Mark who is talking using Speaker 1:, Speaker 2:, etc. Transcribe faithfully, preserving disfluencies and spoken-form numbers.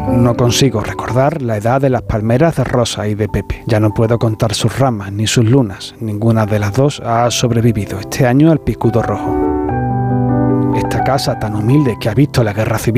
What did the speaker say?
Speaker 1: No consigo recordar la edad de las palmeras de Rosa y de Pepe. Ya no puedo contar sus ramas ni sus lunas. Ninguna de las dos ha sobrevivido este año al picudo rojo. Esta casa tan humilde que ha visto la guerra civil